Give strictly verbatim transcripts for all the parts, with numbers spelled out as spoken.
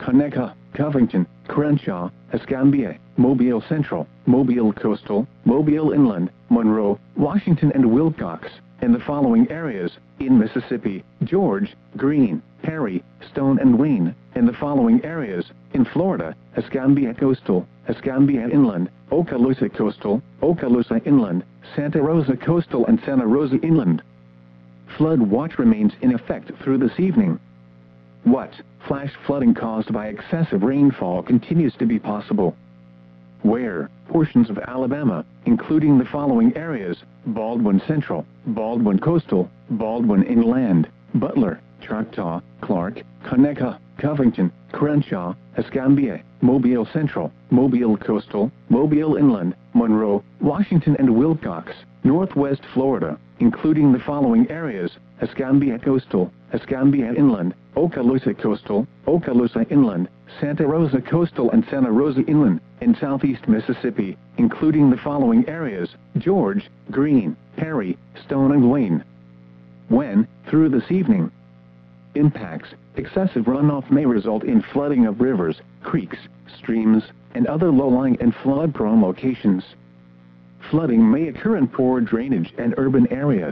Conecuh, Covington, Crenshaw, Escambia, Mobile Central, Mobile Coastal, Mobile Inland, Monroe, Washington and Wilcox, in the following areas, in Mississippi, George, Greene, Perry, Stone and Wayne, in the following areas, in Florida, Escambia Coastal, Escambia Inland, Okaloosa Coastal, Okaloosa Inland, Santa Rosa Coastal and Santa Rosa Inland. Flood watch remains in effect through this evening. What? Flash flooding caused by excessive rainfall continues to be possible. Where? Portions of Alabama, including the following areas, Baldwin Central, Baldwin Coastal, Baldwin Inland, Butler, Choctaw, Clark, Conecuh, Covington, Crenshaw, Escambia, Mobile Central, Mobile Coastal, Mobile Inland, Monroe, Washington and Wilcox, Northwest Florida, including the following areas, Escambia Coastal, Escambia Inland, Okaloosa Coastal, Okaloosa Inland, Santa Rosa Coastal and Santa Rosa Inland, in southeast Mississippi, including the following areas, George, Greene, Perry, Stone and Wayne. When, through this evening, impacts, excessive runoff may result in flooding of rivers, creeks, streams, and other low-lying and flood-prone locations. Flooding may occur in poor drainage and urban areas.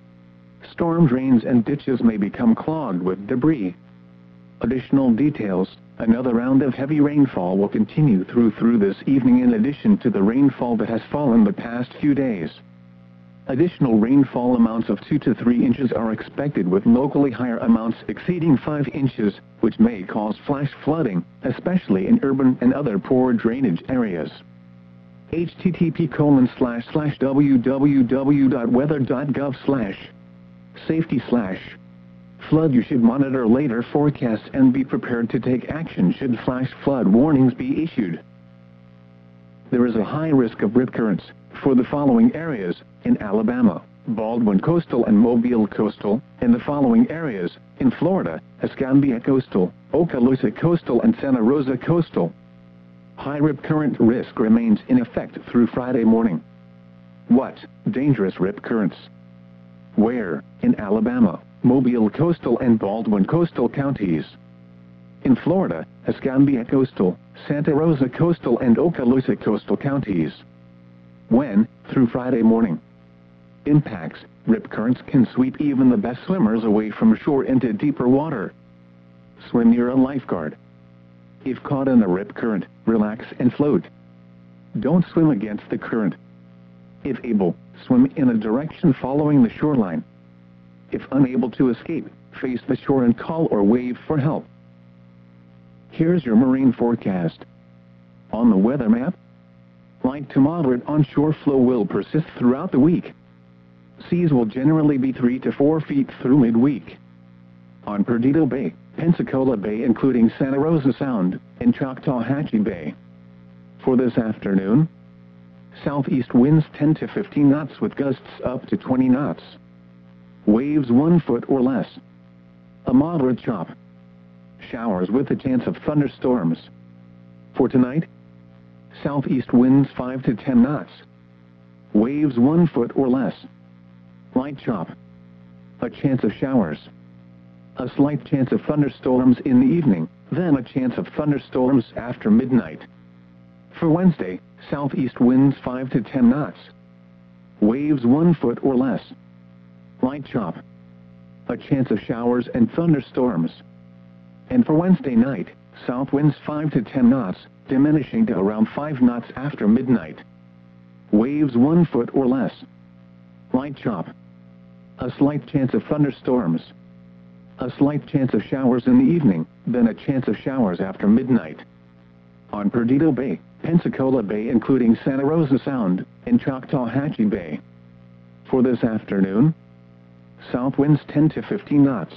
Storm drains and ditches may become clogged with debris. Additional details: another round of heavy rainfall will continue through through this evening in addition to the rainfall that has fallen the past few days. Additional rainfall amounts of two to three inches are expected, with locally higher amounts exceeding five inches, which may cause flash flooding, especially in urban and other poor drainage areas. H T T P colon slash slash www dot weather dot gov slash safety slash flood. You should monitor later forecasts and be prepared to take action should flash flood warnings be issued. There is a high risk of rip currents for the following areas, in Alabama, Baldwin Coastal and Mobile Coastal, in the following areas, in Florida, Escambia Coastal, Okaloosa Coastal and Santa Rosa Coastal. High rip current risk remains in effect through Friday morning. What? Dangerous rip currents. Where? In Alabama, Mobile Coastal and Baldwin Coastal counties. In Florida, Escambia Coastal, Santa Rosa Coastal and Okaloosa Coastal counties. When? Through Friday morning. Impacts: rip currents can sweep even the best swimmers away from shore into deeper water. Swim near a lifeguard. If caught in a rip current, relax and float. Don't swim against the current. If able, swim in a direction following the shoreline. If unable to escape, face the shore and call or wave for help. Here's your marine forecast. On the weather map, light to moderate onshore flow will persist throughout the week. Seas will generally be three to four feet through midweek. On Perdido Bay, Pensacola Bay including Santa Rosa Sound, and Choctawhatchee Bay. For this afternoon, southeast winds ten to fifteen knots with gusts up to twenty knots. Waves one foot or less. A moderate chop. Showers with a chance of thunderstorms. For tonight, southeast winds five to ten knots. Waves one foot or less. Light chop. A chance of showers. A slight chance of thunderstorms in the evening, then a chance of thunderstorms after midnight. For Wednesday, southeast winds five to ten knots. Waves one foot or less. Light chop. A chance of showers and thunderstorms. And for Wednesday night, south winds five to ten knots, diminishing to around five knots after midnight. Waves one foot or less. Light chop. A slight chance of thunderstorms. A slight chance of showers in the evening, then a chance of showers after midnight. On Perdido Bay, Pensacola Bay including Santa Rosa Sound, and Choctawhatchee Bay. For this afternoon, south winds ten to fifteen knots.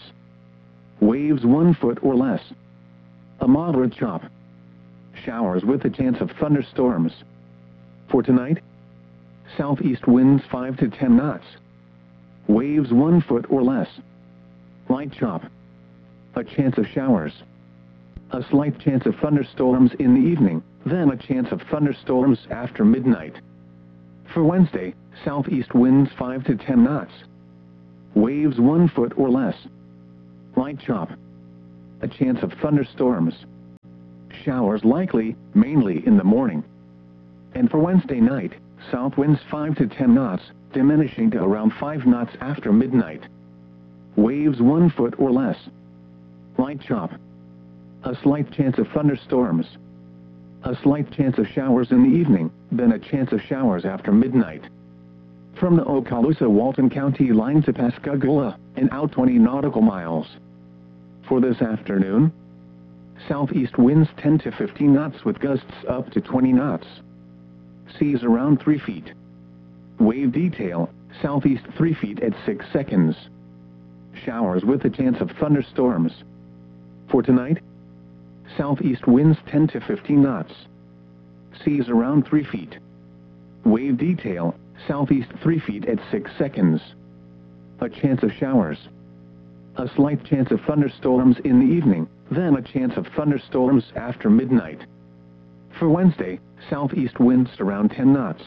Waves one foot or less. A moderate chop. Showers with a chance of thunderstorms. For tonight, southeast winds five to ten knots. Waves one foot or less. Light chop. A chance of showers. A slight chance of thunderstorms in the evening, then a chance of thunderstorms after midnight. For Wednesday, southeast winds five to ten knots. Waves one foot or less. Light chop. A chance of thunderstorms. Showers likely, mainly in the morning. And for Wednesday night, south winds five to ten knots, diminishing to around five knots after midnight. Waves one foot or less. Light chop. A slight chance of thunderstorms. A slight chance of showers in the evening, then a chance of showers after midnight. From the Okaloosa-Walton County line to Pascagoula, and out twenty nautical miles. For this afternoon, southeast winds ten to fifteen knots with gusts up to twenty knots. Seas around three feet. Wave detail, southeast three feet at six seconds. Showers with a chance of thunderstorms. For tonight, southeast winds ten to fifteen knots. Seas around three feet. Wave detail, southeast three feet at six seconds. A chance of showers. A slight chance of thunderstorms in the evening, then a chance of thunderstorms after midnight. For Wednesday, southeast winds around ten knots.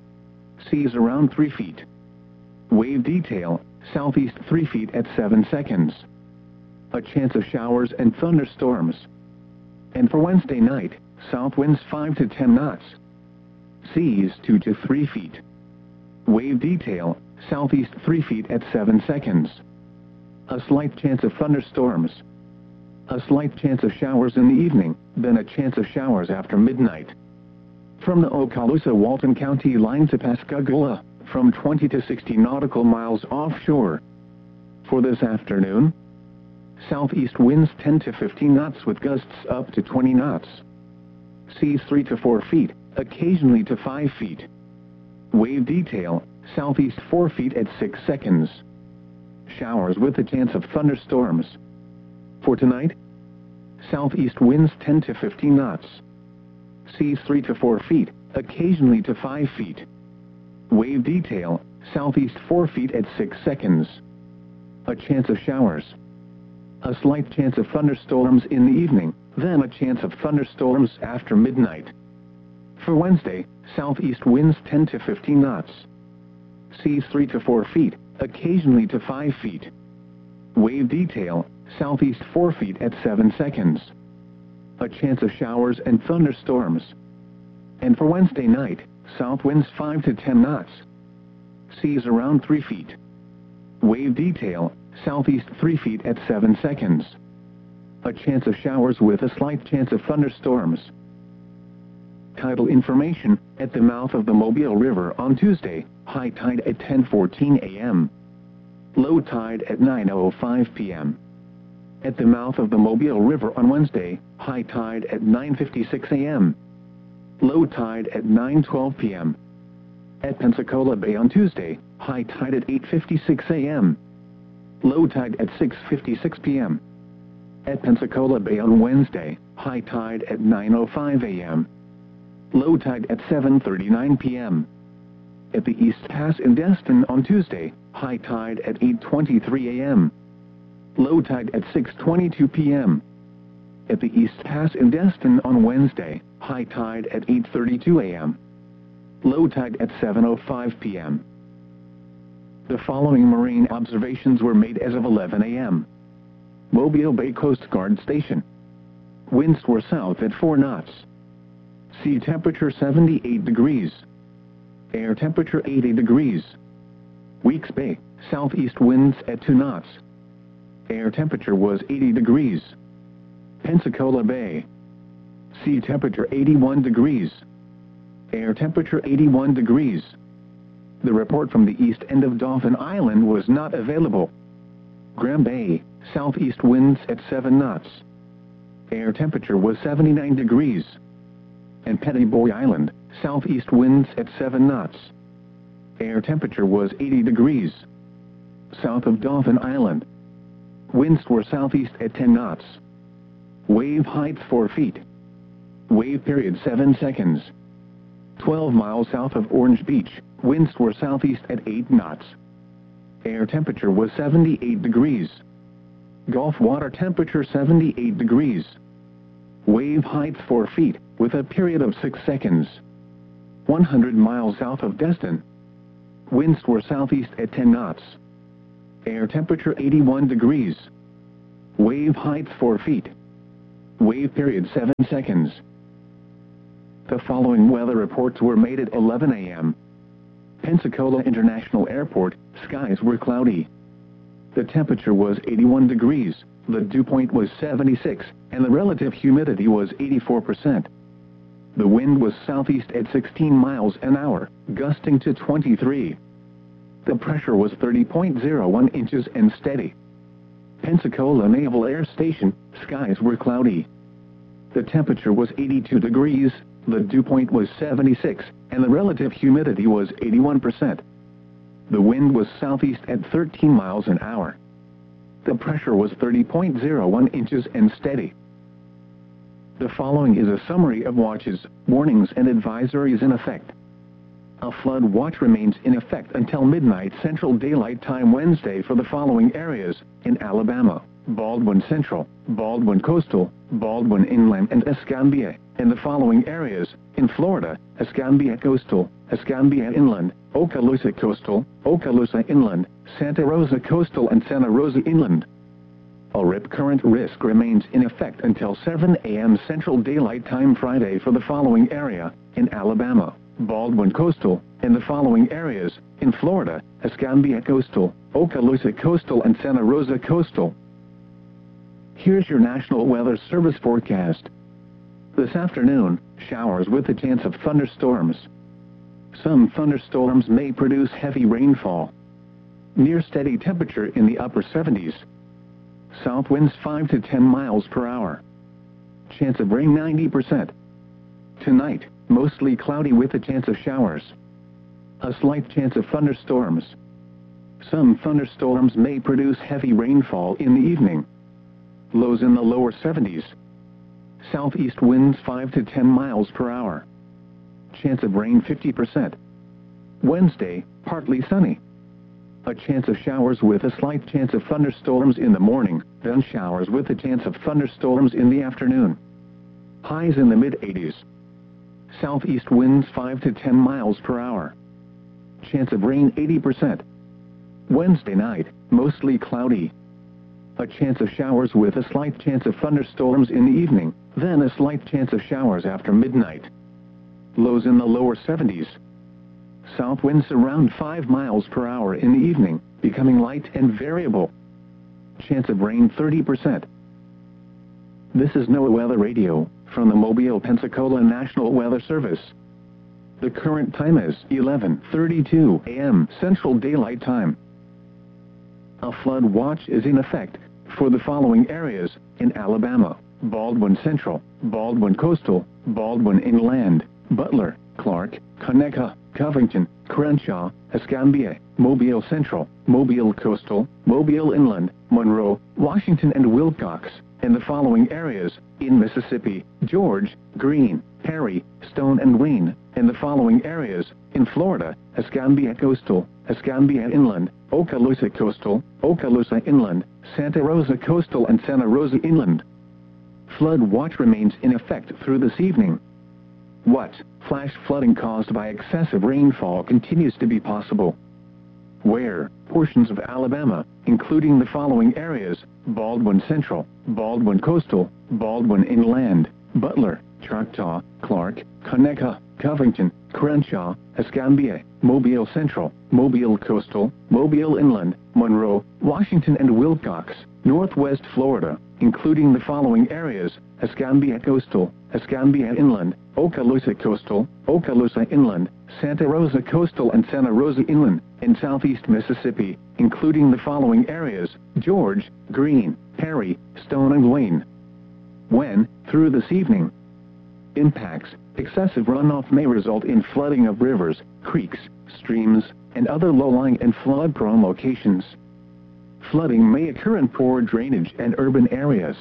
Seas around three feet. Wave detail, southeast three feet at seven seconds. A chance of showers and thunderstorms. And for Wednesday night, south winds five to ten knots. Seas two to three feet. Wave detail, southeast three feet at seven seconds. A slight chance of thunderstorms. A slight chance of showers in the evening, then a chance of showers after midnight. From the Okaloosa-Walton County line to Pascagoula, from twenty to sixty nautical miles offshore. For this afternoon, southeast winds ten to fifteen knots with gusts up to twenty knots. Seas three to four feet, occasionally to five feet. Wave detail, southeast four feet at six seconds. Showers with a chance of thunderstorms. For tonight, southeast winds ten to fifteen knots. Seas three to four feet, occasionally to five feet. Wave detail, southeast four feet at six seconds. A chance of showers. A slight chance of thunderstorms in the evening, then a chance of thunderstorms after midnight. For Wednesday, southeast winds ten to fifteen knots. Seas three to four feet, occasionally to five feet. Wave detail, southeast four feet at seven seconds. A chance of showers and thunderstorms. And for Wednesday night, south winds five to ten knots. Seas around three feet. Wave detail, southeast three feet at seven seconds. A chance of showers with a slight chance of thunderstorms. Tidal information, at the mouth of the Mobile River on Tuesday, high tide at ten fourteen a m Low tide at nine oh five p m At the mouth of the Mobile River on Wednesday, high tide at nine fifty-six a m Low tide at nine twelve p m At Pensacola Bay on Tuesday, high tide at eight fifty-six a m Low tide at six fifty-six p m At Pensacola Bay on Wednesday, high tide at nine oh five a m Low tide at seven thirty-nine p m At the East Pass in Destin on Tuesday, high tide at eight twenty-three a m Low tide at six twenty-two p m At the East Pass in Destin on Wednesday, high tide at eight thirty-two a m Low tide at seven oh five p m The following marine observations were made as of eleven a m Mobile Bay Coast Guard Station. Winds were south at four knots. Sea temperature seventy-eight degrees. Air temperature eighty degrees. Weeks Bay, southeast winds at two knots. Air temperature was eighty degrees. Pensacola Bay. Sea temperature eighty-one degrees. Air temperature eighty-one degrees. The report from the east end of Dauphin Island was not available. Graham Bay, southeast winds at seven knots. Air temperature was seventy-nine degrees. And Petty Boy Island, southeast winds at seven knots. Air temperature was eighty degrees. South of Dauphin Island, winds were southeast at ten knots. Wave height four feet. Wave period seven seconds. twelve miles south of Orange Beach, winds were southeast at eight knots. Air temperature was seventy-eight degrees. Gulf water temperature seventy-eight degrees. Wave height four feet, with a period of six seconds. one hundred miles south of Destin, winds were southeast at ten knots. Air temperature eighty-one degrees. Wave height four feet. Wave period seven seconds. The following weather reports were made at eleven a m Pensacola International Airport, skies were cloudy. The temperature was eighty-one degrees, the dew point was seventy-six, and the relative humidity was eighty-four percent. The wind was southeast at sixteen miles an hour, gusting to twenty-three. The pressure was thirty point zero one inches and steady. Pensacola Naval Air Station, skies were cloudy. The temperature was eighty-two degrees, the dew point was seventy-six, and the relative humidity was eighty-one percent. The wind was southeast at thirteen miles an hour. The pressure was thirty point zero one inches and steady. The following is a summary of watches, warnings and advisories in effect. A flood watch remains in effect until midnight Central Daylight Time Wednesday for the following areas: in Alabama, Baldwin Central, Baldwin Coastal, Baldwin Inland and Escambia; in the following areas: in Florida, Escambia Coastal, Escambia Inland, Okaloosa Coastal, Okaloosa Inland, Santa Rosa Coastal and Santa Rosa Inland. A rip current risk remains in effect until seven a m Central Daylight Time Friday for the following area: in Alabama, Baldwin Coastal; in the following areas: in Florida, Escambia Coastal, Okaloosa Coastal and Santa Rosa Coastal. Here's your National Weather Service forecast. This afternoon, showers with a chance of thunderstorms. Some thunderstorms may produce heavy rainfall. Near steady temperature in the upper seventies. South winds five to ten miles per hour. Chance of rain ninety percent. Tonight, mostly cloudy with a chance of showers. A slight chance of thunderstorms. Some thunderstorms may produce heavy rainfall in the evening. Lows in the lower seventies. Southeast winds five to ten miles per hour. Chance of rain fifty percent. Wednesday, partly sunny. A chance of showers with a slight chance of thunderstorms in the morning, then showers with a chance of thunderstorms in the afternoon. Highs in the mid eighties. Southeast winds five to ten miles per hour. Chance of rain eighty percent. Wednesday night, mostly cloudy. A chance of showers with a slight chance of thunderstorms in the evening, then a slight chance of showers after midnight. Lows in the lower seventies. South winds around five miles per hour in the evening, becoming light and variable. Chance of rain thirty percent. This is NOAA Weather Radio, from the Mobile, Pensacola National Weather Service. The current time is eleven thirty-two a m Central Daylight Time. A flood watch is in effect for the following areas: in Alabama, Baldwin Central, Baldwin Coastal, Baldwin Inland, Butler, Clark, Conecuh, Covington, Crenshaw, Escambia, Mobile Central, Mobile Coastal, Mobile Inland, Monroe, Washington and Wilcox; in the following areas: in Mississippi, George, Greene, Perry, Stone and Wayne; in the following areas: in Florida, Escambia Coastal, Escambia Inland, Okaloosa Coastal, Okaloosa Inland, Santa Rosa Coastal and Santa Rosa Inland. Flood watch remains in effect through this evening. What? Flash flooding caused by excessive rainfall continues to be possible. Where? Portions of Alabama, including the following areas: Baldwin Central, Baldwin Coastal, Baldwin Inland, Butler, Choctaw, Clark, Conecuh, Covington, Crenshaw, Escambia, Mobile Central, Mobile Coastal, Mobile Inland, Monroe, Washington and Wilcox; Northwest Florida, including the following areas: Escambia Coastal, Escambia Inland, Okaloosa Coastal, Okaloosa Inland, Santa Rosa Coastal and Santa Rosa Inland; in Southeast Mississippi, including the following areas: George, Greene, Perry, Stone and Wayne. When? Through this evening. Impacts: excessive runoff may result in flooding of rivers, creeks, streams, and other low-lying and flood-prone locations. Flooding may occur in poor drainage and urban areas.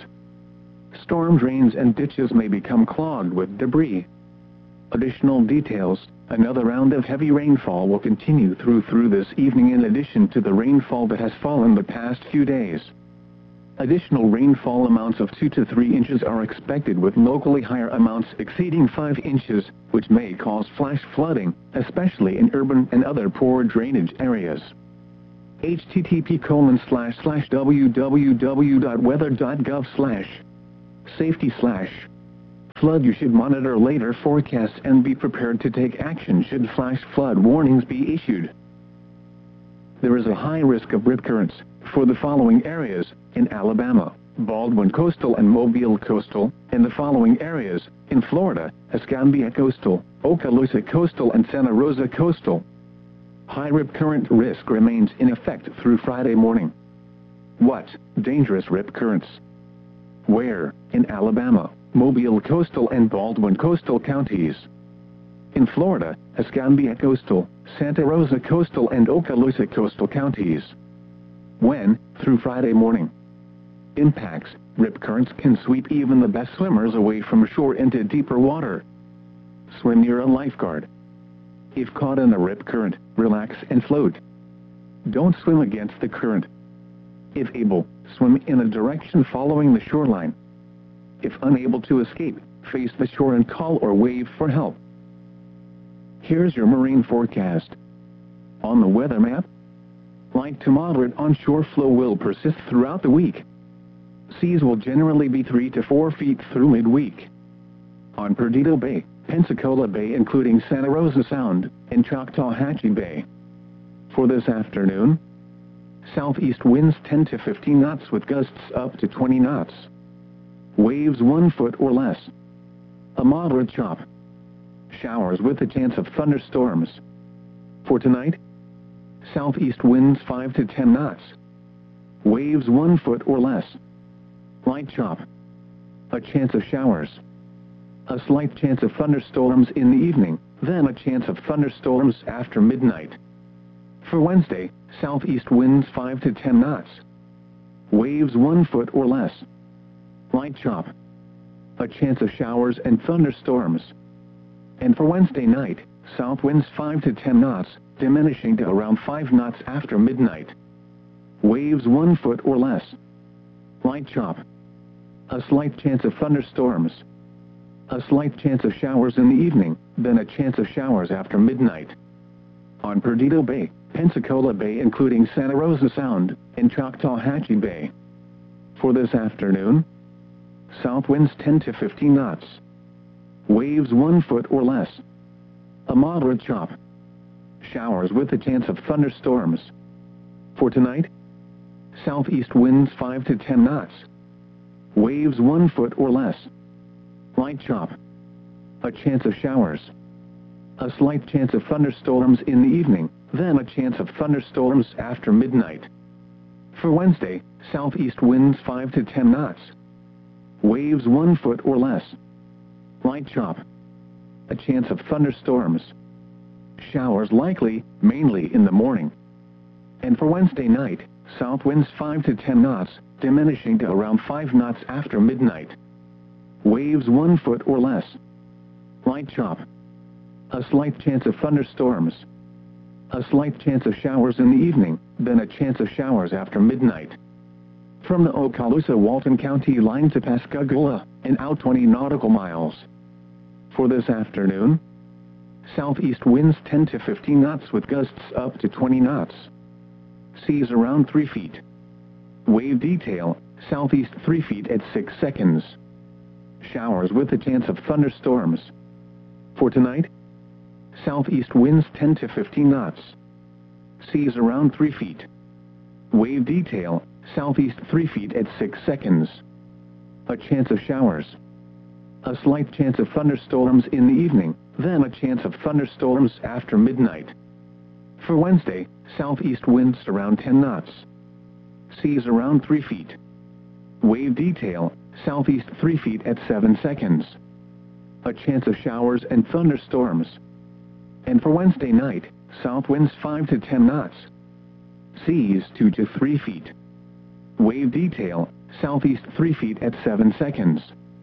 Storm drains and ditches may become clogged with debris. Additional details: another round of heavy rainfall will continue through through this evening in addition to the rainfall that has fallen the past few days. Additional rainfall amounts of two to three inches are expected, with locally higher amounts exceeding five inches, which may cause flash flooding, especially in urban and other poor drainage areas. H T T P colon slash slash www dot weather dot gov slash Safety slash flood. You should monitor later forecasts and be prepared to take action should flash flood warnings be issued. There is a high risk of rip currents for the following areas in Alabama, Baldwin Coastal and Mobile Coastal, in the following areas in Florida, Escambia Coastal, Okaloosa Coastal and Santa Rosa Coastal. High rip current risk remains in effect through Friday morning. What? Dangerous rip currents. Where? In Alabama, Mobile Coastal and Baldwin Coastal counties. In Florida, Escambia Coastal, Santa Rosa Coastal and Okaloosa Coastal counties. When? Through Friday morning. Impacts. Rip currents can sweep even the best swimmers away from shore into deeper water. Swim near a lifeguard. If caught in a rip current, relax and float. Don't swim against the current. If able, swim in a direction following the shoreline. If unable to escape, face the shore and call or wave for help. Here's your marine forecast. On the weather map, light to moderate onshore flow will persist throughout the week. Seas will generally be three to four feet through midweek. On Perdido Bay, Pensacola Bay including Santa Rosa Sound, and Choctawhatchee Bay. For this afternoon, southeast winds ten to fifteen knots with gusts up to twenty knots. Waves one foot or less. A moderate chop. Showers with a chance of thunderstorms. For tonight, southeast winds five to ten knots. Waves one foot or less. Light chop. A chance of showers. A slight chance of thunderstorms in the evening, then a chance of thunderstorms after midnight. For Wednesday, southeast winds five to ten knots. Waves one foot or less. Light chop. A chance of showers and thunderstorms. And for Wednesday night, south winds five to ten knots, diminishing to around five knots after midnight. Waves one foot or less. Light chop. A slight chance of thunderstorms. A slight chance of showers in the evening, then a chance of showers after midnight. On Perdido Bay, Pensacola Bay including Santa Rosa Sound, and Choctawhatchee Bay. For this afternoon, south winds ten to fifteen knots. Waves one foot or less. A moderate chop. Showers with a chance of thunderstorms. For tonight, southeast winds five to ten knots. Waves one foot or less. Light chop. A chance of showers. A slight chance of thunderstorms in the evening, then a chance of thunderstorms after midnight. For Wednesday, southeast winds five to ten knots. Waves one foot or less. Light chop. A chance of thunderstorms. Showers likely, mainly in the morning. And for Wednesday night, south winds five to ten knots, diminishing to around five knots after midnight. Waves one foot or less. Light chop. A slight chance of thunderstorms. A slight chance of showers in the evening, then a chance of showers after midnight. From the Okaloosa-Walton County line to Pascagoula, and out twenty nautical miles. For this afternoon, southeast winds ten to fifteen knots with gusts up to twenty knots. Seas around three feet. Wave detail, southeast three feet at six seconds. Showers with a chance of thunderstorms. For tonight, southeast winds ten to fifteen knots. Seas around three feet. Wave detail, southeast three feet at six seconds. A chance of showers. A slight chance of thunderstorms in the evening, then a chance of thunderstorms after midnight. For Wednesday, southeast winds around ten knots. Seas around three feet. Wave detail, southeast three feet at seven seconds. A chance of showers and thunderstorms. And for Wednesday night, south winds five to ten knots. Seas two to three feet. Wave detail, southeast three feet at seven seconds.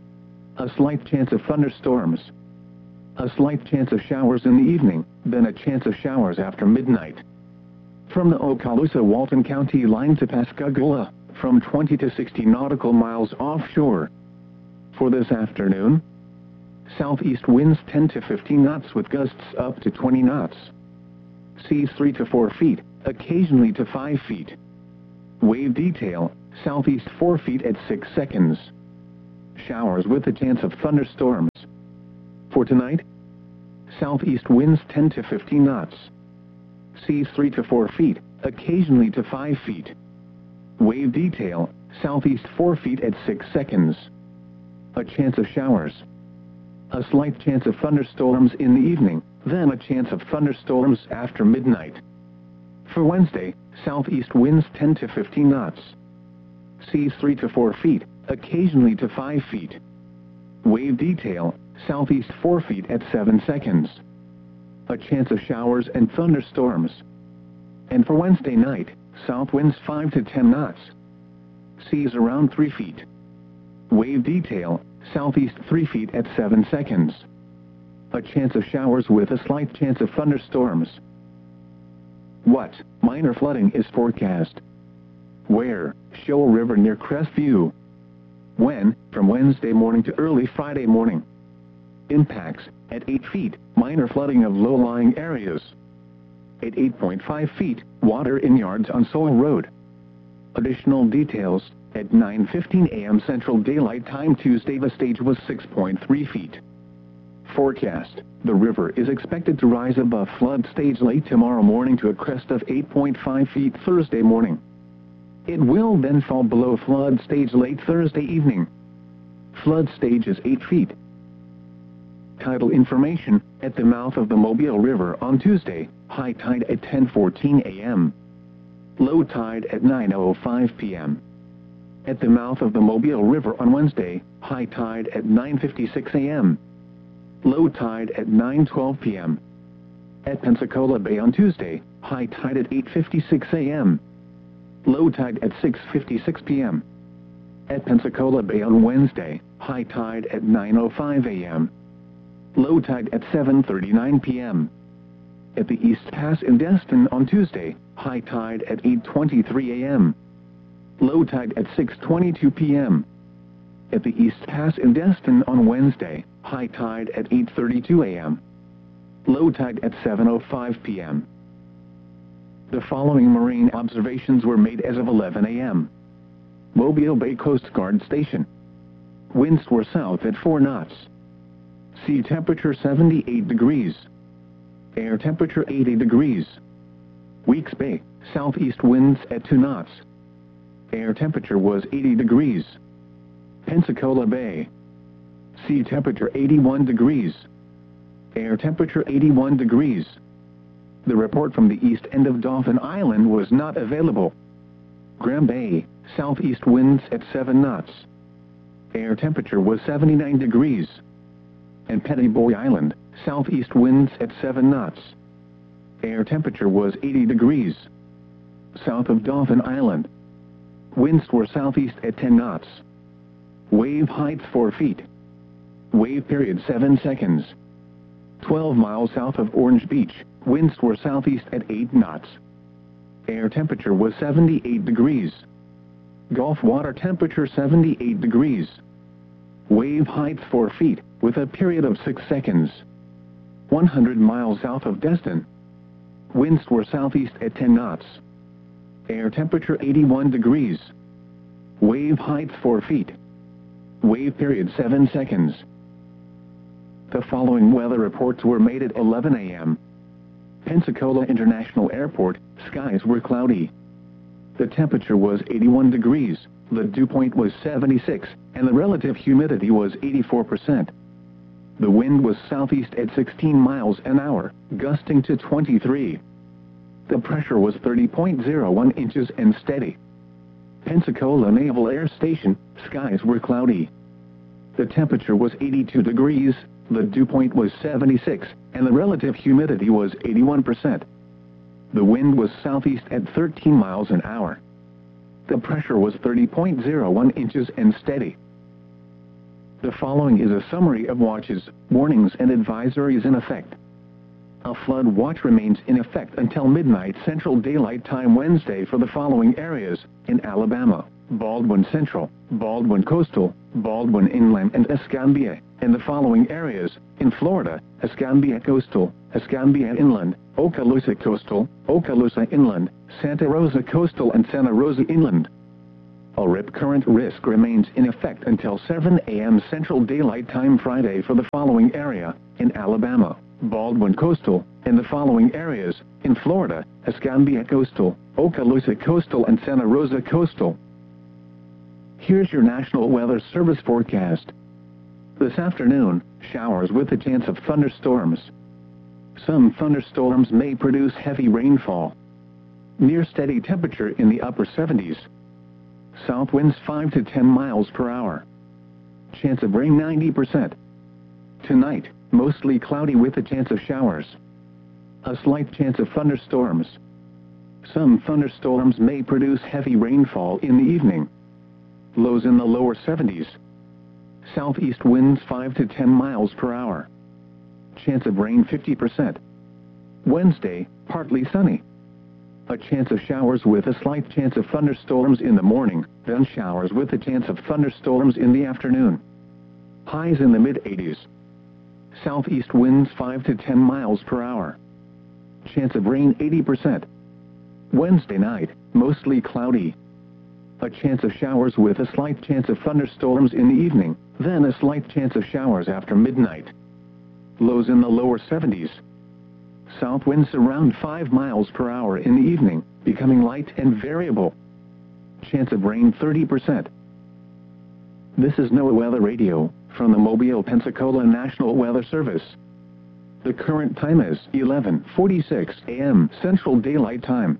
A slight chance of thunderstorms. A slight chance of showers in the evening, then a chance of showers after midnight. From the Okaloosa-Walton County line to Pascagoula, from twenty to sixty nautical miles offshore. For this afternoon, southeast winds ten to fifteen knots with gusts up to twenty knots. Seas three to four feet, occasionally to five feet. Wave detail, southeast four feet at six seconds. showers with a chance of thunderstorms. For tonight, southeast winds ten to fifteen knots. Seas three to four feet, occasionally to five feet. Wave detail, southeast four feet at six seconds. A chance of showers. A slight chance of thunderstorms in the evening, then a chance of thunderstorms after midnight. For Wednesday, southeast winds ten to fifteen knots. Seas three to four feet, occasionally to five feet. Wave detail, southeast four feet at seven seconds. A chance of showers and thunderstorms. And for Wednesday night, south winds five to ten knots. Seas around three feet. Wave detail, southeast three feet at seven seconds. A chance of showers with a slight chance of thunderstorms. What? Minor flooding is forecast. Where? Shoal River near Crestview. When? From Wednesday morning to early Friday morning. Impacts, at eight feet, minor flooding of low-lying areas. At eight point five feet, water in yards on Soil Road. Additional details, at nine fifteen a m Central Daylight Time Tuesday the stage was six point three feet. Forecast, the river is expected to rise above flood stage late tomorrow morning to a crest of eight point five feet Thursday morning. It will then fall below flood stage late Thursday evening. Flood stage is eight feet. Tidal information, at the mouth of the Mobile River on Tuesday, high tide at ten fourteen a m Low tide at nine oh five p m At the mouth of the Mobile River on Wednesday, high tide at nine fifty-six a m Low tide at nine twelve p m At Pensacola Bay on Tuesday, high tide at eight fifty-six a m Low tide at six fifty-six p m At Pensacola Bay on Wednesday, high tide at nine oh five a m Low tide at seven thirty-nine p m At the East Pass in Destin on Tuesday, high tide at eight twenty-three a m Low tide at six twenty-two p m At the East Pass in Destin on Wednesday, high tide at eight thirty-two a m Low tide at seven oh five p m The following marine observations were made as of eleven a m Mobile Bay Coast Guard Station. Winds were south at four knots. Sea temperature seventy-eight degrees. Air temperature eighty degrees. Weeks Bay, southeast winds at two knots. Air temperature was eighty degrees. Pensacola Bay. Sea temperature eighty-one degrees. Air temperature eighty-one degrees. The report from the east end of Dauphin Island was not available. Graham Bay, southeast winds at seven knots. Air temperature was seventy-nine degrees. And Petty Boy Island, southeast winds at seven knots. Air temperature was eighty degrees. South of Dauphin Island. Winds were southeast at ten knots. Wave height four feet. Wave period seven seconds. twelve miles south of Orange Beach, winds were southeast at eight knots. Air temperature was seventy-eight degrees. Gulf water temperature seventy-eight degrees. Wave height four feet, with a period of six seconds. one hundred miles south of Destin. Winds were southeast at ten knots. Air temperature eighty-one degrees. Wave height four feet. Wave period seven seconds. The following weather reports were made at eleven a m Pensacola International Airport, skies were cloudy. The temperature was eighty-one degrees, the dew point was seventy-six, and the relative humidity was eighty-four percent. The wind was southeast at sixteen miles an hour, gusting to twenty-three. The pressure was thirty point zero one inches and steady. Pensacola Naval Air Station, skies were cloudy. The temperature was eighty-two degrees, the dew point was seventy-six, and the relative humidity was eighty-one percent. The wind was southeast at thirteen miles an hour. The pressure was thirty point zero one inches and steady. The following is a summary of watches, warnings and advisories in effect. A flood watch remains in effect until midnight Central Daylight Time Wednesday for the following areas: in Alabama, Baldwin Central, Baldwin Coastal, Baldwin Inland and Escambia, and the following areas: in Florida, Escambia Coastal, Escambia Inland, Okaloosa Coastal, Okaloosa Inland, Santa Rosa Coastal and Santa Rosa Inland. A rip current risk remains in effect until seven A M Central Daylight Time Friday for the following area: in Alabama, Baldwin Coastal, in the following areas: in Florida, Escambia Coastal, Okaloosa Coastal and Santa Rosa Coastal. Here's your National Weather Service forecast. This afternoon, showers with a chance of thunderstorms. Some thunderstorms may produce heavy rainfall. Near steady temperature in the upper seventies. South winds five to ten miles per hour. Chance of rain ninety percent. Tonight, mostly cloudy with a chance of showers. A slight chance of thunderstorms. Some thunderstorms may produce heavy rainfall in the evening. Lows in the lower seventies. Southeast winds five to ten miles per hour. Chance of rain fifty percent. Wednesday, partly sunny. A chance of showers with a slight chance of thunderstorms in the morning, then showers with a chance of thunderstorms in the afternoon. Highs in the mid eighties. Southeast winds five to ten miles per hour. Chance of rain eighty percent. Wednesday night, mostly cloudy. A chance of showers with a slight chance of thunderstorms in the evening, then a slight chance of showers after midnight. Lows in the lower seventies. South winds around five miles per hour in the evening, becoming light and variable. Chance of rain thirty percent. This is NOAA Weather Radio, from the Mobile, Pensacola National Weather Service. The current time is eleven forty-six A M Central Daylight Time.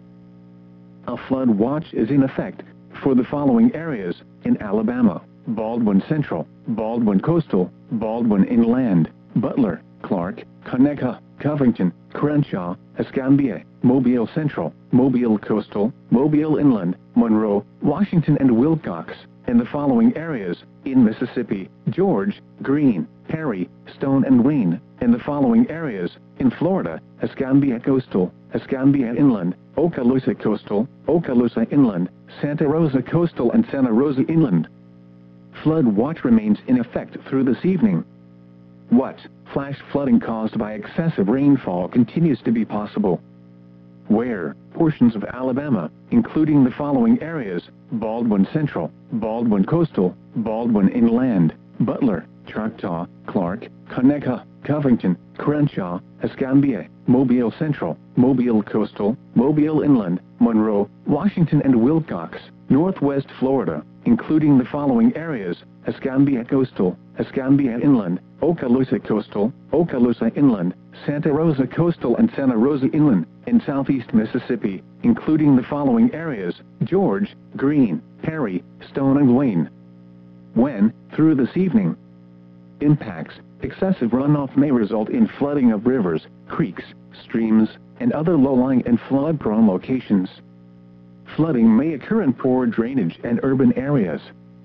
A flood watch is in effect for the following areas: in Alabama, Baldwin Central, Baldwin Coastal, Baldwin Inland, Butler, Clark, Conecuh, Covington, Crenshaw, Escambia, Mobile Central, Mobile Coastal, Mobile Inland, Monroe, Washington and Wilcox, and the following areas: in Mississippi, George, Greene, Perry, Stone and Wayne, and the following areas: in Florida, Escambia Coastal, Escambia Inland, Okaloosa Coastal, Okaloosa Inland, Santa Rosa Coastal and Santa Rosa Inland. Flood watch remains in effect through this evening. What? Flash flooding caused by excessive rainfall continues to be possible. Where? Portions of Alabama, including the following areas: Baldwin Central, Baldwin Coastal, Baldwin Inland, Butler, Choctaw, Clark, Conecuh, Covington, Crenshaw, Escambia, Mobile Central, Mobile Coastal, Mobile Inland, Monroe, Washington and Wilcox, Northwest Florida, including the following areas: Escambia Coastal, Escambia Inland, Okaloosa Coastal, Okaloosa Inland, Santa Rosa Coastal and Santa Rosa Inland, and Southeast Mississippi, including the following areas: George, Greene, Perry, Stone and Wayne. When? Through this evening. Impacts: excessive runoff may result in flooding of rivers, creeks, streams, and other low-lying and flood-prone locations. Flooding may occur in poor drainage and urban areas.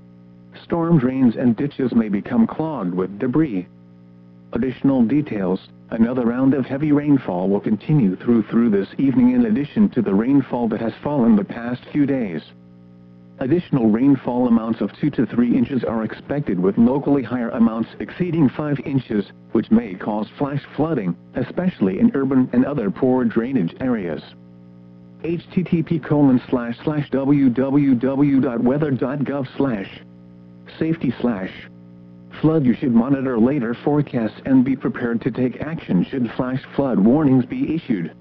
Storm drains and ditches may become clogged with debris. Additional details: another round of heavy rainfall will continue through through this evening in addition to the rainfall that has fallen the past few days. Additional rainfall amounts of two to three inches are expected, with locally higher amounts exceeding five inches, which may cause flash flooding, especially in urban and other poor drainage areas. H T T P colon slash slash www dot weather dot gov slash safety slash flood. You should monitor later forecasts and be prepared to take action should flash flood warnings be issued.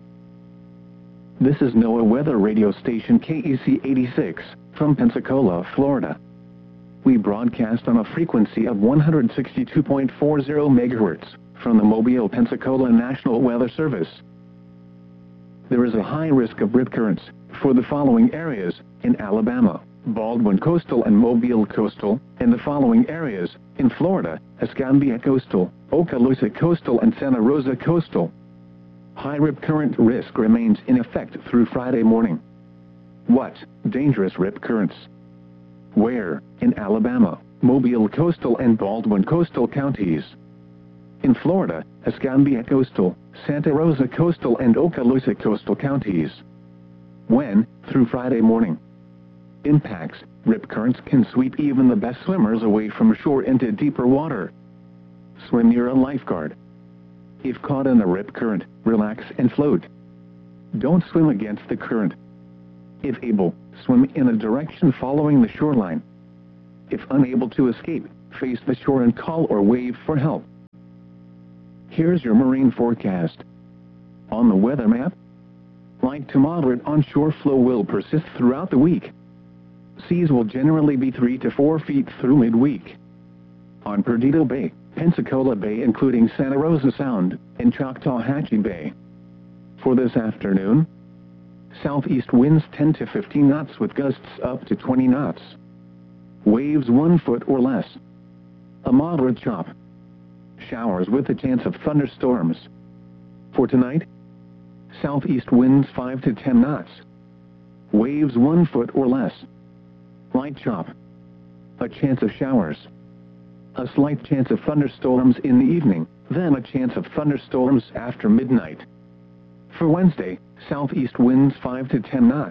This is NOAA Weather Radio Station K E C eighty-six, from Pensacola, Florida. We broadcast on a frequency of one hundred sixty-two point four zero megahertz, from the Mobile, Pensacola National Weather Service. There is a high risk of rip currents for the following areas: in Alabama, Baldwin Coastal and Mobile Coastal, and the following areas: in Florida, Escambia Coastal, Okaloosa Coastal and Santa Rosa Coastal. High rip current risk remains in effect through Friday morning. What? Dangerous rip currents. Where? In Alabama, Mobile Coastal and Baldwin Coastal counties. In Florida, Escambia Coastal, Santa Rosa Coastal and Okaloosa Coastal counties. When? Through Friday morning. Impacts: rip currents can sweep even the best swimmers away from shore into deeper water. Swim near a lifeguard. If caught in a rip current, relax and float. Don't swim against the current. If able, swim in a direction following the shoreline. If unable to escape, face the shore and call or wave for help. Here's your marine forecast. On the weather map, light to moderate onshore flow will persist throughout the week. Seas will generally be three to four feet through midweek. On Perdido Bay, Pensacola Bay including Santa Rosa Sound, and Choctawhatchee Bay. For this afternoon, southeast winds ten to fifteen knots with gusts up to twenty knots. Waves one foot or less. A moderate chop. Showers with a chance of thunderstorms. For tonight, southeast winds five to ten knots. Waves one foot or less. Light chop. A chance of showers. A slight chance of thunderstorms in the evening, then a chance of thunderstorms after midnight. For Wednesday, southeast winds five to ten knots.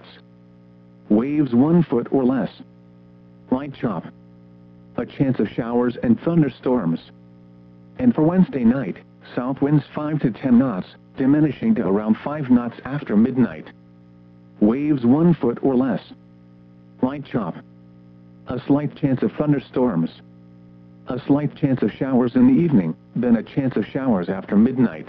Waves one foot or less. Light chop. A chance of showers and thunderstorms. And for Wednesday night, south winds five to ten knots, diminishing to around five knots after midnight. Waves one foot or less. Light chop. A slight chance of thunderstorms. A slight chance of showers in the evening, then a chance of showers after midnight.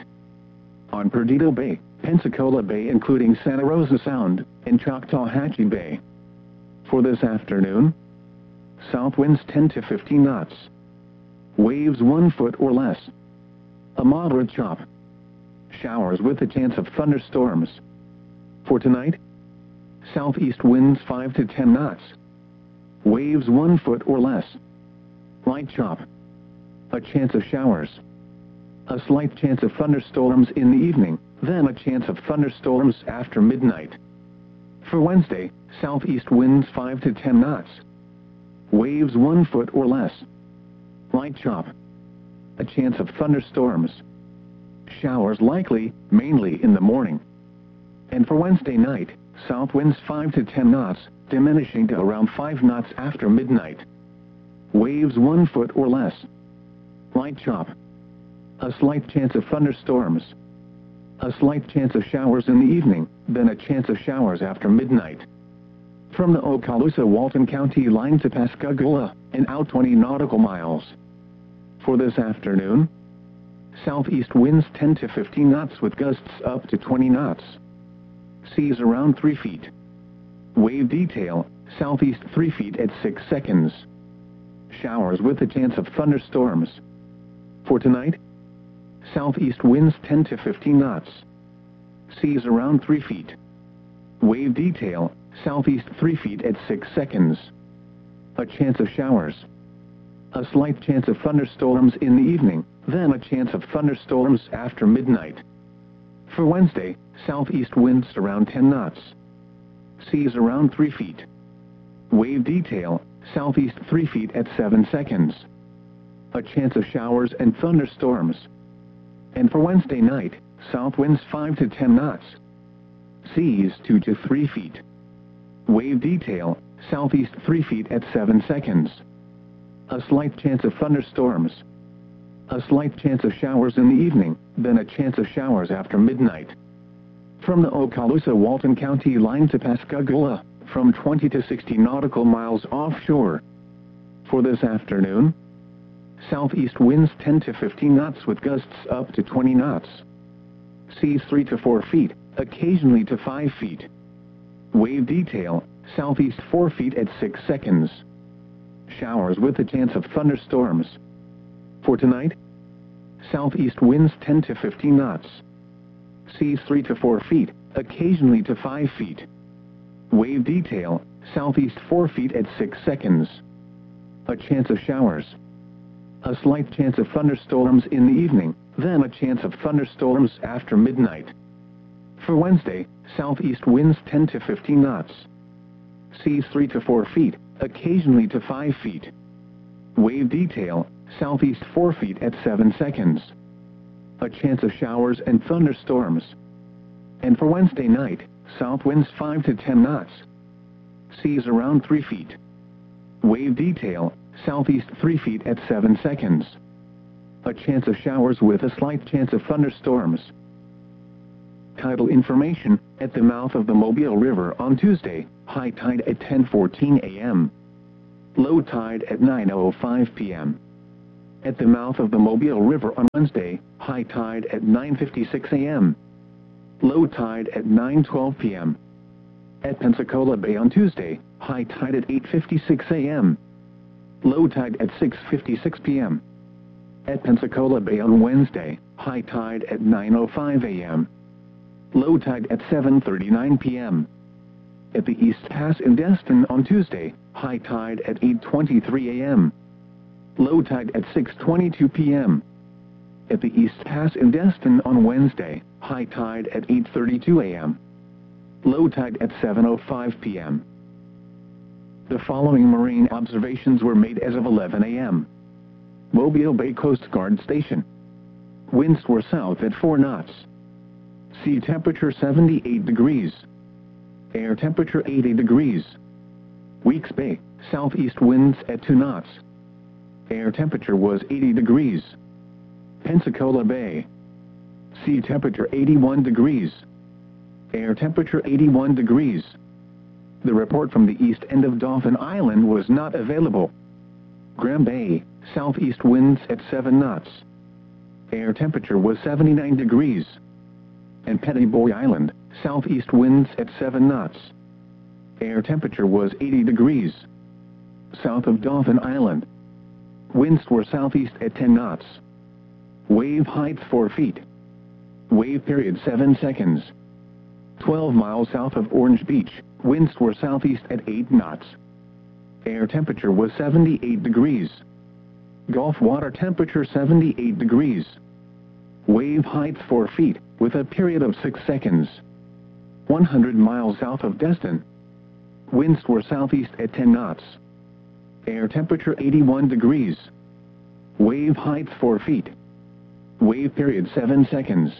On Perdido Bay, Pensacola Bay including Santa Rosa Sound, and Choctawhatchee Bay. For this afternoon, south winds ten to fifteen knots. Waves one foot or less. A moderate chop. Showers with a chance of thunderstorms. For tonight, southeast winds five to ten knots. Waves one foot or less. Light chop. A chance of showers. A slight chance of thunderstorms in the evening, then a chance of thunderstorms after midnight. For Wednesday, southeast winds five to ten knots. Waves one foot or less. Light chop. A chance of thunderstorms. Showers likely, mainly in the morning. And for Wednesday night, south winds five to ten knots, diminishing to around five knots after midnight. Waves one foot or less. Light chop. A slight chance of thunderstorms. A slight chance of showers in the evening, then a chance of showers after midnight. From the Okaloosa-Walton County line to Pascagoula, and out twenty nautical miles. For this afternoon, southeast winds ten to fifteen knots with gusts up to twenty knots. Seas around three feet. Wave detail, southeast three feet at six seconds. Showers with a chance of thunderstorms. For tonight, southeast winds ten to fifteen knots. Seas around three feet. Wave detail, southeast three feet at six seconds. A chance of showers. A slight chance of thunderstorms in the evening, then a chance of thunderstorms after midnight. For Wednesday, southeast winds around ten knots. Seas around three feet. Wave detail, southeast three feet at seven seconds. A chance of showers and thunderstorms. And for Wednesday night, south winds five to ten knots. Seas two to three feet. Wave detail, southeast three feet at seven seconds. A slight chance of thunderstorms. A slight chance of showers in the evening, then a chance of showers after midnight. From the Okaloosa-Walton County line to Pascagoula, from twenty to sixty nautical miles offshore. For this afternoon, southeast winds ten to fifteen knots with gusts up to twenty knots. Seas three to four feet, occasionally to five feet. Wave detail, southeast four feet at six seconds. Showers with a chance of thunderstorms. For tonight, southeast winds ten to fifteen knots. Seas three to four feet, occasionally to five feet. Wave detail, southeast four feet at six seconds. A chance of showers. A slight chance of thunderstorms in the evening, then a chance of thunderstorms after midnight. For Wednesday, southeast winds ten to fifteen knots. Seas three to four feet, occasionally to five feet. Wave detail, southeast four feet at seven seconds. A chance of showers and thunderstorms. And for Wednesday night, south winds five to ten knots. Seas around three feet. Wave detail, southeast three feet at seven seconds. A chance of showers with a slight chance of thunderstorms. Tidal information, at the mouth of the Mobile River on Tuesday, high tide at ten fourteen a m Low tide at nine oh five p m At the mouth of the Mobile River on Wednesday, high tide at nine fifty-six a m Low tide at nine twelve p m At Pensacola Bay on Tuesday, high tide at eight fifty-six a m Low tide at six fifty-six p m At Pensacola Bay on Wednesday, high tide at nine oh five a m Low tide at seven thirty-nine p m At the East Pass in Destin on Tuesday, high tide at eight twenty-three a m Low tide at six twenty-two p m At the East Pass in Destin on Wednesday, high tide at eight thirty-two a m Low tide at seven oh five p m The following marine observations were made as of eleven a m Mobile Bay Coast Guard Station. Winds were south at four knots. Sea temperature seventy-eight degrees. Air temperature eighty degrees. Weeks Bay, southeast winds at two knots. Air temperature was eighty degrees. Pensacola Bay. Sea temperature eighty-one degrees. Air temperature eighty-one degrees. The report from the east end of Dauphin Island was not available. Graham Bay, southeast winds at seven knots. Air temperature was seventy-nine degrees. And Petty Boy Island, southeast winds at seven knots. Air temperature was eighty degrees. South of Dauphin Island. Winds were southeast at ten knots. Wave height four feet. Wave period seven seconds. twelve miles south of Orange Beach, winds were southeast at eight knots. Air temperature was seventy-eight degrees. Gulf water temperature seventy-eight degrees. Wave height four feet, with a period of six seconds. one hundred miles south of Destin. Winds were southeast at ten knots. Air temperature eighty-one degrees. Wave height four feet. Wave period seven seconds.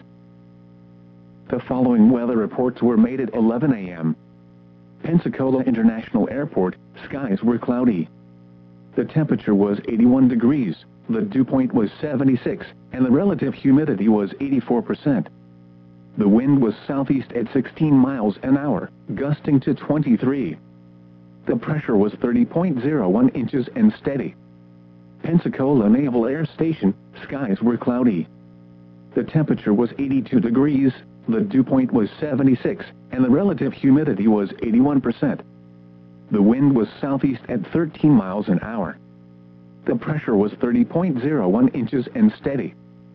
The following weather reports were made at eleven a m Pensacola International Airport, skies were cloudy. The temperature was eighty-one degrees, the dew point was seventy-six, and the relative humidity was eighty-four percent. The wind was southeast at sixteen miles an hour, gusting to twenty-three. The pressure was thirty point zero one inches and steady. Pensacola Naval Air Station, skies were cloudy. The temperature was eighty-two degrees, the dew point was seventy-six, and the relative humidity was eighty-one percent. The wind was southeast at thirteen miles an hour. The pressure was thirty point zero one inches and steady.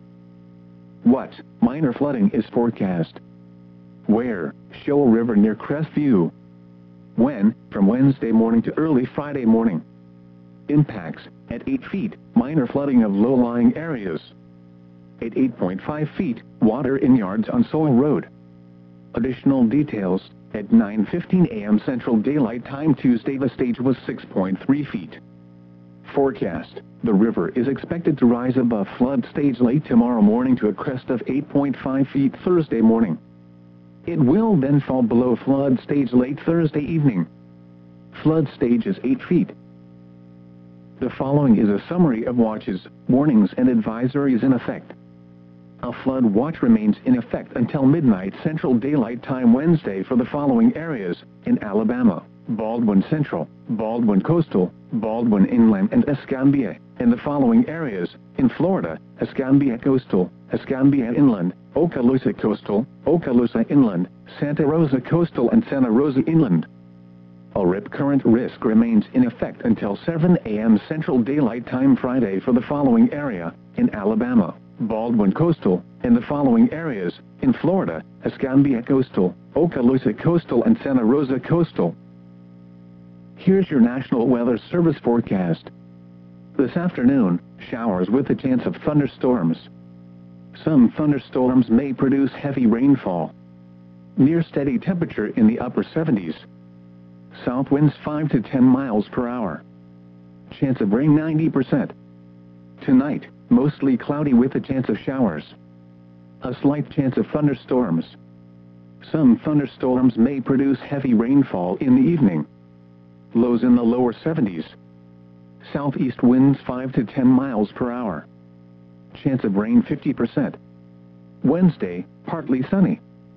What? Minor flooding is forecast. Where? Shoal River near Crestview. When? From Wednesday morning to early Friday morning. Impacts, at eight feet, minor flooding of low-lying areas. At eight point five feet, water in yards on Sowell Road. Additional details, at nine fifteen a m Central Daylight Time Tuesday the stage was six point three feet. Forecast, the river is expected to rise above flood stage late tomorrow morning to a crest of eight point five feet Thursday morning. It will then fall below flood stage late Thursday evening. Flood stage is eight feet. The following is a summary of watches, warnings and advisories in effect. A flood watch remains in effect until midnight Central Daylight Time Wednesday for the following areas: in Alabama, Baldwin Central, Baldwin Coastal, Baldwin Inland and Escambia; in the following areas: in Florida, Escambia Coastal, Escambia Inland, Okaloosa Coastal, Okaloosa Inland, Santa Rosa Coastal and Santa Rosa Inland. A rip current risk remains in effect until seven a m Central Daylight Time Friday for the following area: in Alabama, Baldwin Coastal; in the following areas: in Florida, Escambia Coastal, Okaloosa Coastal and Santa Rosa Coastal. Here's your National Weather Service forecast. This afternoon, showers with a chance of thunderstorms. Some thunderstorms may produce heavy rainfall. Near steady temperature in the upper seventies. South winds five to ten miles per hour. Chance of rain ninety percent. Tonight, mostly cloudy with a chance of showers. A slight chance of thunderstorms. Some thunderstorms may produce heavy rainfall in the evening. Lows in the lower seventies. Southeast winds five to ten miles per hour. Chance of rain fifty percent. Wednesday, partly sunny.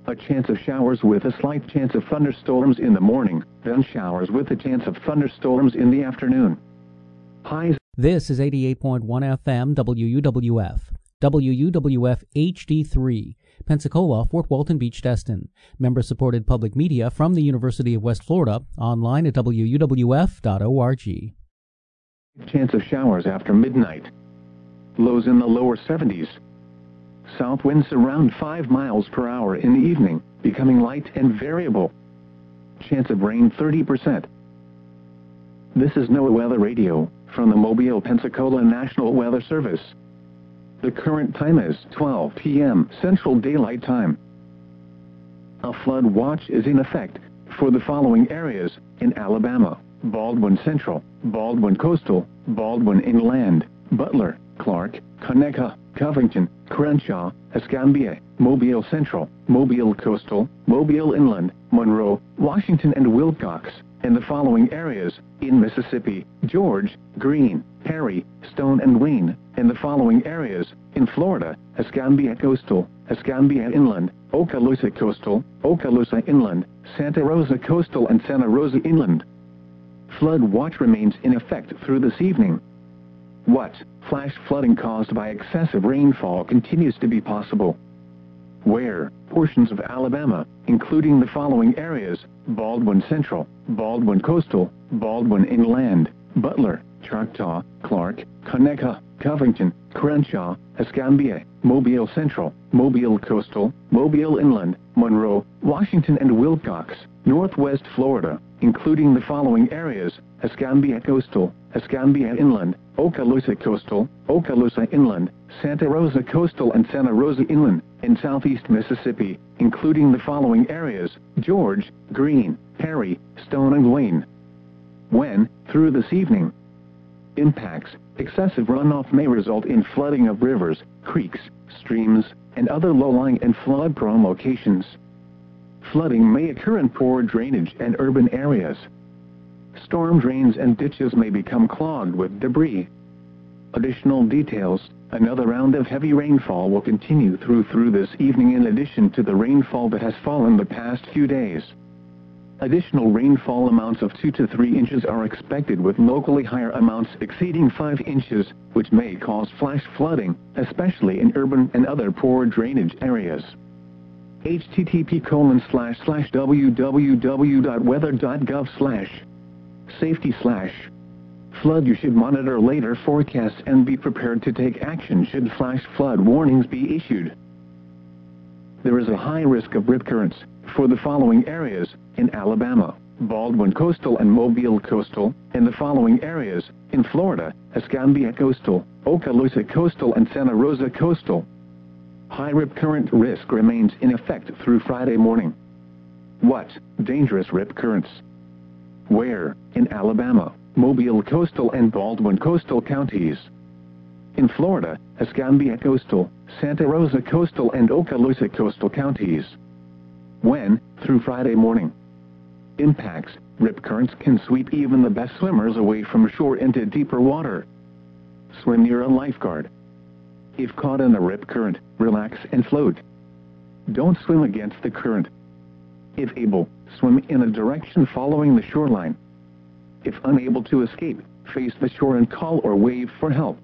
A chance of showers with a slight chance of thunderstorms in the morning, then showers with a chance of thunderstorms in the afternoon. Highs. This is eighty-eight point one F M W U W F, W U W F H D three, Pensacola, Fort Walton Beach, Destin. Member-supported public media from the University of West Florida, online at W U W F dot org. Chance of showers after midnight. Lows in the lower seventies. South winds around five miles per hour in the evening, becoming light and variable. Chance of rain thirty percent. This is NOAA Weather Radio, from the Mobile, Pensacola National Weather Service. The current time is twelve p m Central Daylight Time. A flood watch is in effect for the following areas in Alabama: Baldwin Central, Baldwin Coastal, Baldwin Inland, Butler, Clark, Conecuh, Covington, Crenshaw, Escambia, Mobile Central, Mobile Coastal, Mobile Inland, Monroe, Washington and Wilcox, and the following areas in Mississippi: George, Greene, Perry, Stone and Wayne, and the following areas in Florida: Escambia Coastal, Escambia Inland, Okaloosa Coastal, Okaloosa Inland, Santa Rosa Coastal and Santa Rosa Inland. Flood watch remains in effect through this evening. What? Flash flooding caused by excessive rainfall continues to be possible. Where? Portions of Alabama, including the following areas: Baldwin Central, Baldwin Coastal, Baldwin Inland, Butler, Choctaw, Clark, Conecuh, Covington, Crenshaw, Escambia, Mobile Central, Mobile Coastal, Mobile Inland, Monroe, Washington and Wilcox, Northwest Florida, including the following areas: Escambia Coastal, Escambia Inland, Okaloosa Coastal, Okaloosa Inland, Santa Rosa Coastal and Santa Rosa Inland, and Southeast Mississippi, including the following areas: George, Greene, Perry, Stone and Wayne. When, through this evening. Impacts: excessive runoff may result in flooding of rivers, creeks, streams, and other low-lying and flood-prone locations. Flooding may occur in poor drainage and urban areas. Storm drains and ditches may become clogged with debris. Additional details: another round of heavy rainfall will continue through through this evening in addition to the rainfall that has fallen the past few days. Additional rainfall amounts of two to three inches are expected, with locally higher amounts exceeding five inches, which may cause flash flooding, especially in urban and other poor drainage areas. H T T P colon slash slash w w w dot weather dot gov slash safety slash flood. You should monitor later forecasts and be prepared to take action should flash flood warnings be issued. There is a high risk of rip currents for the following areas in Alabama: Baldwin Coastal and Mobile Coastal, and the following areas in Florida: Escambia Coastal, Okaloosa Coastal and Santa Rosa Coastal. High rip current risk remains in effect through Friday morning. What? Dangerous rip currents. Where? In Alabama, Mobile Coastal and Baldwin Coastal counties. In Florida: Escambia Coastal, Santa Rosa Coastal and Okaloosa Coastal counties. When? Through Friday morning. Impacts: rip currents can sweep even the best swimmers away from shore into deeper water. Swim near a lifeguard. If caught in a rip current, relax and float. Don't swim against the current. If able, swim in a direction following the shoreline. If unable to escape, face the shore and call or wave for help.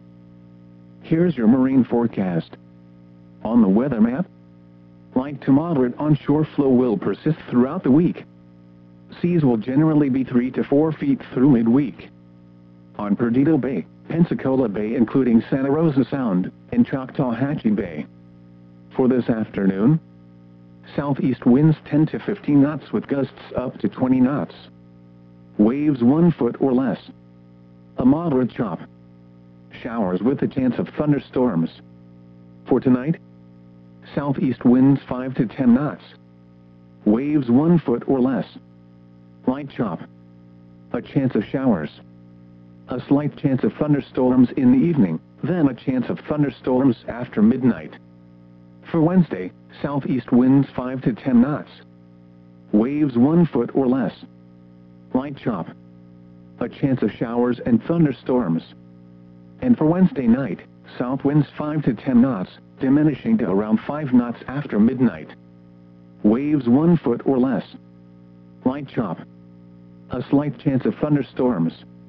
Here's your marine forecast. On the weather map, light to moderate onshore flow will persist throughout the week. Seas will generally be three to four feet through midweek. On Perdido Bay, Pensacola Bay including Santa Rosa Sound, and Choctawhatchee Bay. For this afternoon, southeast winds ten to fifteen knots with gusts up to twenty knots. Waves one foot or less. A moderate chop. Showers with a chance of thunderstorms. For tonight, southeast winds five to ten knots. Waves one foot or less. Light chop. A chance of showers. A slight chance of thunderstorms in the evening, then a chance of thunderstorms after midnight. For Wednesday, southeast winds five to ten knots. Waves one foot or less. Light chop. A chance of showers and thunderstorms. And for Wednesday night, south winds five to ten knots, diminishing to around five knots after midnight. Waves one foot or less. Light chop. A slight chance of thunderstorms.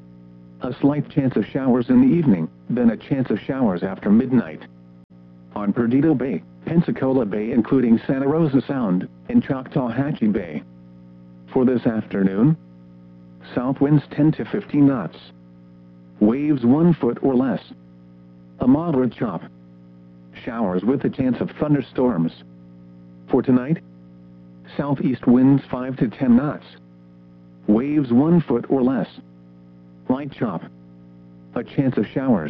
A slight chance of showers in the evening, then a chance of showers after midnight. On Perdido Bay, Pensacola Bay including Santa Rosa Sound, and Choctawhatchee Bay. For this afternoon, south winds ten to fifteen knots. Waves one foot or less. A moderate chop. Showers with a chance of thunderstorms. For tonight, southeast winds five to ten knots. Waves one foot or less. Light chop. A chance of showers.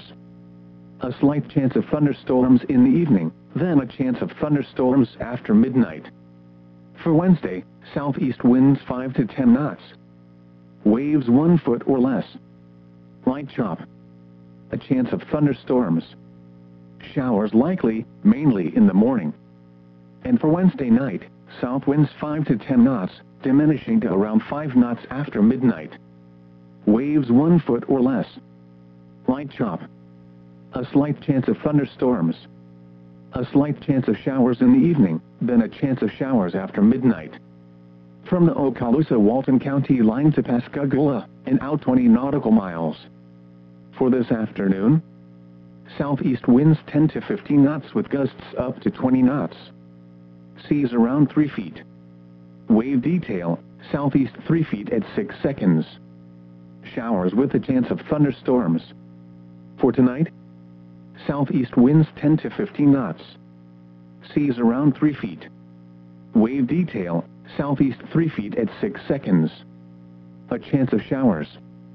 A slight chance of thunderstorms in the evening, then a chance of thunderstorms after midnight. For Wednesday, southeast winds five to ten knots. Waves one foot or less. Light chop. A chance of thunderstorms. Showers likely, mainly in the morning. And for Wednesday night, south winds five to ten knots, diminishing to around five knots after midnight. Waves one foot or less. Light chop. A slight chance of thunderstorms. A slight chance of showers in the evening, then a chance of showers after midnight. From the Okaloosa-Walton County line to Pascagoula, and out twenty nautical miles. For this afternoon, southeast winds ten to fifteen knots with gusts up to twenty knots. Seas around three feet. Wave detail, southeast three feet at six seconds. Showers with a chance of thunderstorms. For tonight, southeast winds ten to fifteen knots. Seas around three feet. Wave detail, southeast three feet at six seconds. A chance of showers.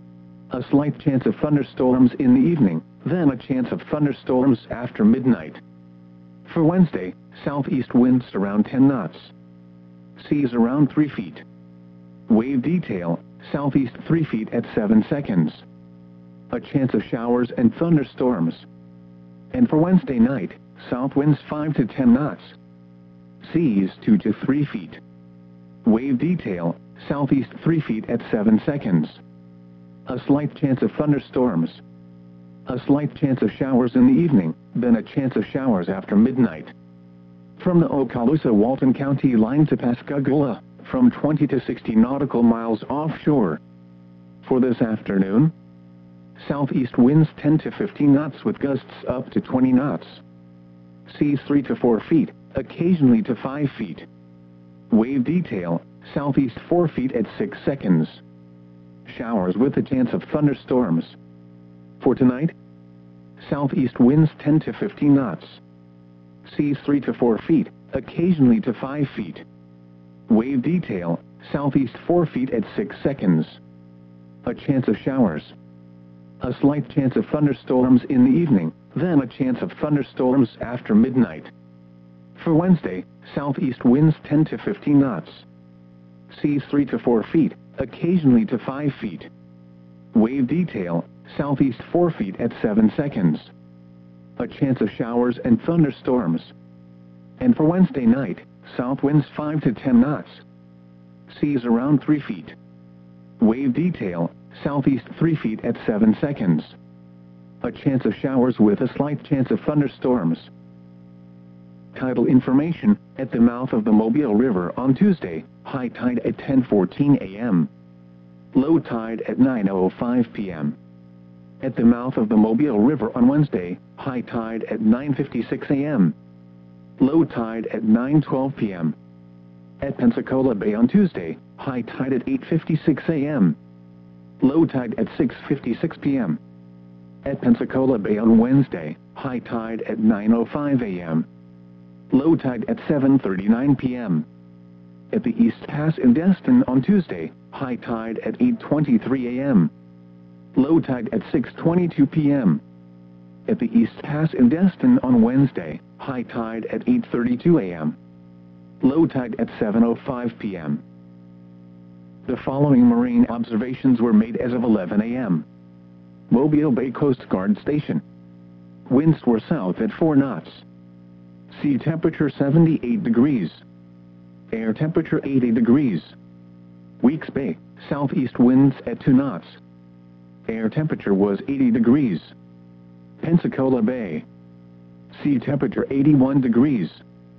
A slight chance of thunderstorms in the evening, then a chance of thunderstorms after midnight. For Wednesday, southeast winds around ten knots. Seas around three feet. Wave detail, southeast three feet at seven seconds. A chance of showers and thunderstorms. And for Wednesday night, south winds five to ten knots. Seas two to three feet. Wave detail, southeast three feet at seven seconds. A slight chance of thunderstorms. A slight chance of showers in the evening, then a chance of showers after midnight. From the Okaloosa-Walton County line to Pascagoula, from twenty to sixty nautical miles offshore. For this afternoon, southeast winds ten to fifteen knots with gusts up to twenty knots. Seas three to four feet, occasionally to five feet. Wave detail, southeast four feet at six seconds. Showers with a chance of thunderstorms. For tonight, southeast winds ten to fifteen knots. Seas three to four feet, occasionally to five feet. Wave detail, southeast four feet at six seconds. A chance of showers. A slight chance of thunderstorms in the evening, then a chance of thunderstorms after midnight. For Wednesday, southeast winds ten to fifteen knots. Seas three to four feet, occasionally to five feet. Wave detail, southeast four feet at seven seconds. A chance of showers and thunderstorms. And for Wednesday night, south winds five to ten knots. Seas around three feet. Wave detail, southeast three feet at seven seconds. A chance of showers with a slight chance of thunderstorms. Tidal information, at the mouth of the Mobile River on Tuesday, high tide at ten fourteen a m Low tide at nine oh five p m At the mouth of the Mobile River on Wednesday, high tide at nine fifty-six a m Low tide at nine twelve p m At Pensacola Bay on Tuesday, high tide at eight fifty-six a m Low tide at six fifty-six p m At Pensacola Bay on Wednesday, high tide at nine oh five a m Low tide at seven thirty-nine p m At the East Pass in Destin on Tuesday, high tide at eight twenty-three a m Low tide at six twenty-two p m At the East Pass in Destin on Wednesday, high tide at eight thirty-two a m Low tide at seven oh five p m The following marine observations were made as of eleven a m Mobile Bay Coast Guard Station. Winds were south at four knots. Sea temperature seventy-eight degrees. Air temperature eighty degrees. Weeks Bay, southeast winds at two knots. Air temperature was eighty degrees. Pensacola Bay. Sea temperature eighty-one degrees.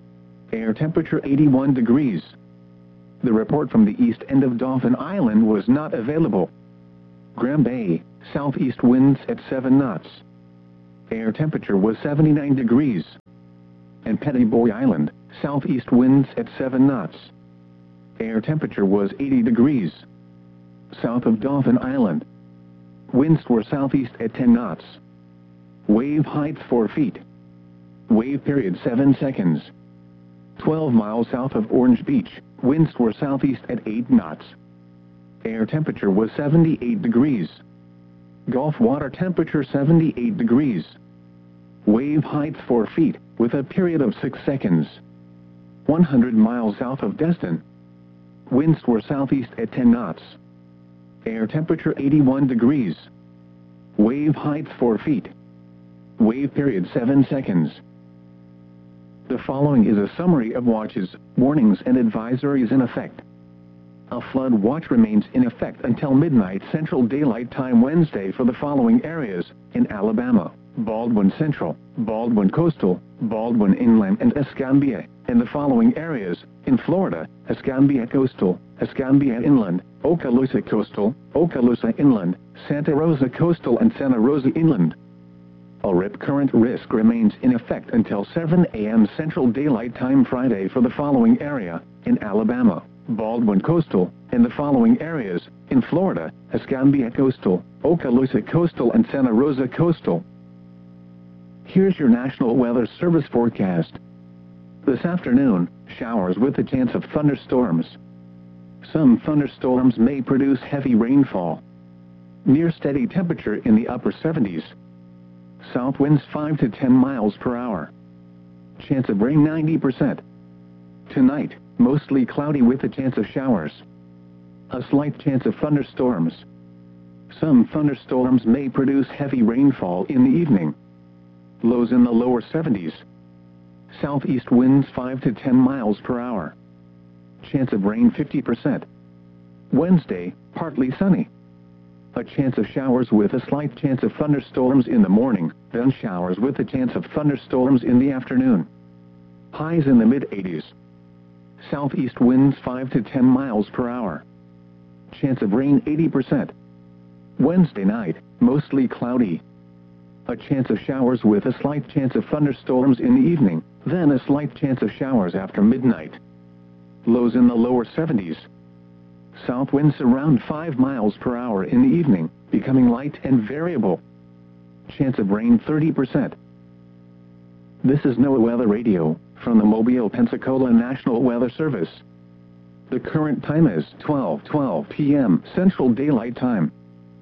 Air temperature eighty-one degrees. The report from the east end of Dauphin Island was not available. Graham Bay, southeast winds at seven knots. Air temperature was seventy-nine degrees. And Petty Boy Island, southeast winds at seven knots. Air temperature was eighty degrees. South of Dauphin Island. Winds were southeast at ten knots. Wave height four feet. Wave period seven seconds. twelve miles south of Orange Beach, winds were southeast at eight knots. Air temperature was seventy-eight degrees. Gulf water temperature seventy-eight degrees. Wave height four feet, with a period of six seconds. one hundred miles south of Destin. Winds were southeast at ten knots. Air temperature eighty-one degrees. Wave height four feet. Wave period seven seconds. The following is a summary of watches, warnings and advisories in effect. A flood watch remains in effect until midnight Central Daylight Time Wednesday for the following areas: in Alabama, Baldwin Central, Baldwin Coastal, Baldwin Inland and Escambia; in the following areas: in Florida, Escambia Coastal, Escambia Inland, Okaloosa Coastal, Okaloosa Inland, Santa Rosa Coastal and Santa Rosa Inland. A rip current risk remains in effect until seven A M Central Daylight Time Friday for the following area: in Alabama, Baldwin Coastal; in the following areas: in Florida, Escambia Coastal, Okaloosa Coastal and Santa Rosa Coastal. Here's your National Weather Service forecast. This afternoon, showers with a chance of thunderstorms. Some thunderstorms may produce heavy rainfall. Near steady temperature in the upper seventies. South winds five to ten miles per hour. Chance of rain ninety percent. Tonight, mostly cloudy with a chance of showers. A slight chance of thunderstorms. Some thunderstorms may produce heavy rainfall in the evening. Lows in the lower seventies. Southeast winds five to ten miles per hour. Chance of rain fifty percent. Wednesday, partly sunny. A chance of showers with a slight chance of thunderstorms in the morning, then showers with a chance of thunderstorms in the afternoon. Highs in the mid eighties. Southeast winds five to ten miles per hour. Chance of rain eighty percent. Wednesday night, mostly cloudy. A chance of showers with a slight chance of thunderstorms in the evening, then a slight chance of showers after midnight. Lows in the lower seventies. South winds around five miles per hour in the evening, becoming light and variable. Chance of rain thirty percent. This is NOAA Weather Radio, from the Mobile, Pensacola National Weather Service. The current time is twelve twelve p m Central Daylight Time.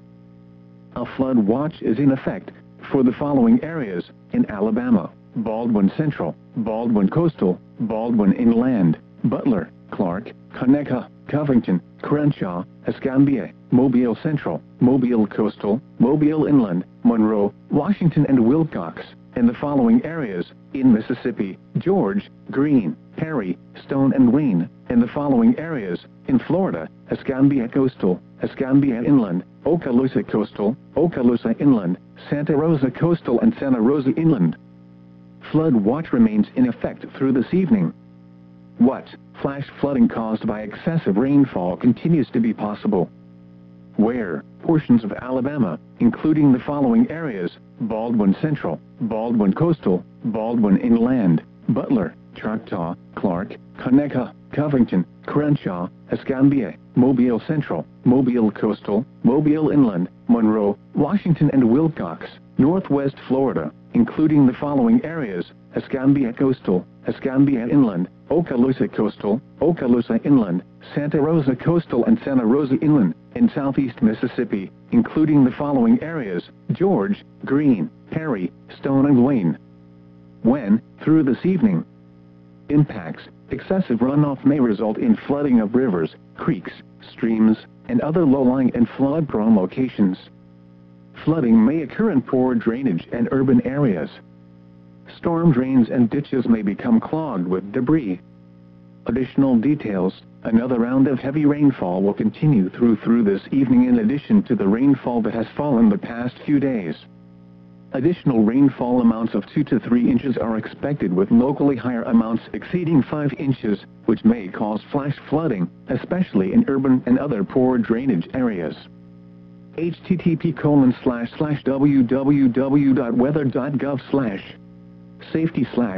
A flood watch is in effect for the following areas: in Alabama, Baldwin Central, Baldwin Coastal, Baldwin Inland, Butler, Clark, Conecuh, Covington, Crenshaw, Escambia, Mobile Central, Mobile Coastal, Mobile Inland, Monroe, Washington and Wilcox; in the following areas: in Mississippi, George, Greene, Perry, Stone and Wayne; in the following areas: in Florida, Escambia Coastal, Escambia Inland, Okaloosa Coastal, Okaloosa Inland, Santa Rosa Coastal and Santa Rosa Inland. Flood watch remains in effect through this evening. What? Flash flooding caused by excessive rainfall continues to be possible. Where? Portions of Alabama, including the following areas: Baldwin Central, Baldwin Coastal, Baldwin Inland, Butler, Choctaw, Clark, Conecuh, Covington, Crenshaw, Escambia, Mobile Central, Mobile Coastal, Mobile Inland, Monroe, Washington and Wilcox; Northwest Florida, including the following areas: Escambia Coastal, Escambia Inland, Okaloosa Coastal, Okaloosa Inland, Santa Rosa Coastal and Santa Rosa Inland; in Southeast Mississippi, including the following areas: George, Greene, Perry, Stone and Wayne. When, through this evening, impacts: excessive runoff may result in flooding of rivers, creeks, streams, and other low-lying and flood-prone locations. Flooding may occur in poor drainage and urban areas. Storm drains and ditches may become clogged with debris. Additional details: another round of heavy rainfall will continue through through this evening in addition to the rainfall that has fallen the past few days. Additional rainfall amounts of two to three inches are expected, with locally higher amounts exceeding five inches, which may cause flash flooding, especially in urban and other poor drainage areas. http colon slash slash www.weather.gov slash safety slash